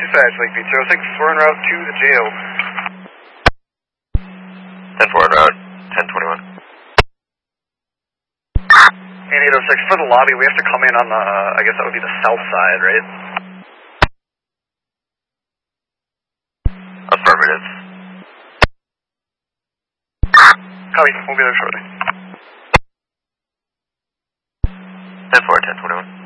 Dispatch, Lake Beach 06, we're en route to the jail. 10-4 en route, 1021. And 806, for the lobby, we have to come in on the, I guess that would be the south side, right? Affirmative. Copy, we'll be there shortly. 10-4, 1021.